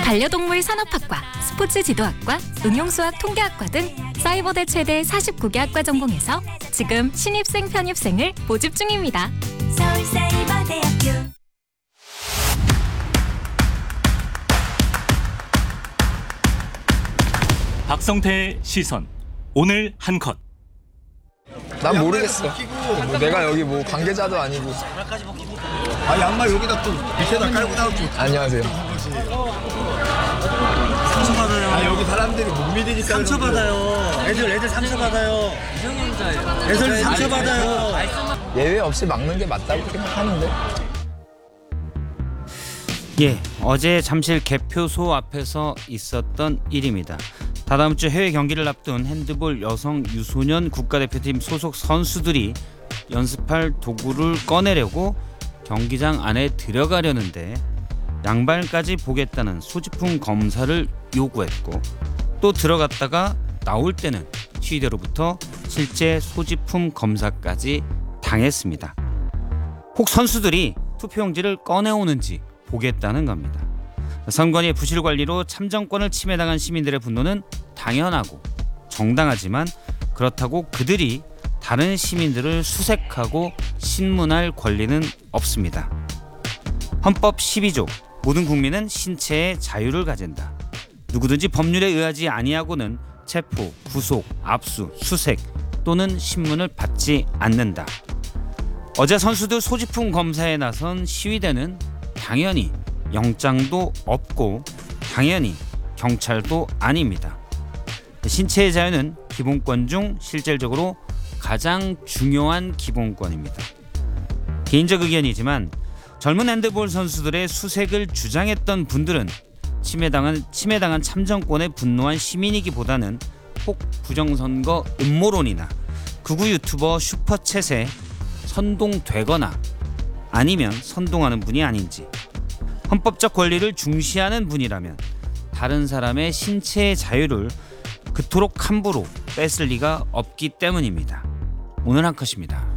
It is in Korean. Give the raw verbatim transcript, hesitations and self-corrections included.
반려동물 산업학과, 스포츠 지도학과, 응용수학 통계학과 등 사이버대 최대 사십구 개 학과 전공에서 지금 신입생 편입생을 모집 중입니다. 서울사이버대학교. 박성태의 시선. 오늘 한 컷. 난 모르겠어. 뭐 내가 여기 뭐 관계자도 아니고. 아 양말 여기다 또 밑에다 깔고 나올 거. 안녕하세요. 상처받아요. 아 여기 사람들이 못 믿으니까. 상처받아요. 애들 애들 상처받아요. 이성년자예요. 애들 상처받아요. 예외 없이 막는 게 맞다고 생각하는데. 예, 어제 잠실 개표소 앞에서 있었던 일입니다. 다다음 주 해외 경기를 앞둔 핸드볼 여성 유소년 국가대표팀 소속 선수들이 연습할 도구를 꺼내려고 경기장 안에 들어가려는데 양발까지 보겠다는 소지품 검사를 요구했고, 또 들어갔다가 나올 때는 시위대로부터 실제 소지품 검사까지 당했습니다. 혹 선수들이 투표용지를 꺼내오는지 보겠다는 겁니다. 선관위의 부실 관리로 참정권을 침해당한 시민들의 분노는 당연하고 정당하지만, 그렇다고 그들이 다른 시민들을 수색하고 신문할 권리는 없습니다. 헌법 십이 조 모든 국민은 신체의 자유를 가진다. 누구든지 법률에 의하지 아니하고는 체포, 구속, 압수, 수색 또는 신문을 받지 않는다. 어제 선수들 소지품 검사에 나선 시위대는 당연히 영장도 없고 당연히 경찰도 아닙니다. 신체의 자유는 기본권 중 실질적으로 가장 중요한 기본권입니다. 개인적 의견이지만 젊은 핸드볼 선수들의 수색을 주장했던 분들은 침해당한, 침해당한 참정권에 분노한 시민이기보다는 혹 부정선거 음모론이나 극우 유튜버 슈퍼챗에 선동되거나 아니면 선동하는 분이 아닌지, 헌법적 권리를 중시하는 분이라면 다른 사람의 신체의 자유를 그토록 함부로 뺏을 리가 없기 때문입니다. 오늘 한 컷입니다.